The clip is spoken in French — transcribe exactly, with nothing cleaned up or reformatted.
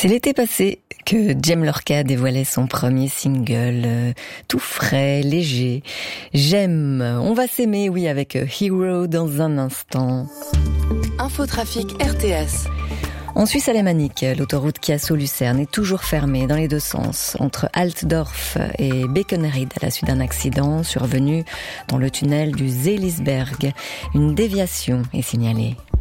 C'est l'été passé que Jem Lorca dévoilait son premier single, euh, tout frais, léger. J'aime, on va s'aimer, oui, avec Hero dans un instant. Infotrafic R T S. En Suisse alémanique, l'autoroute Chiasso-Lucerne est toujours fermée dans les deux sens, entre Altdorf et Beckenried, à la suite d'un accident survenu dans le tunnel du Seelisberg. Une déviation est signalée.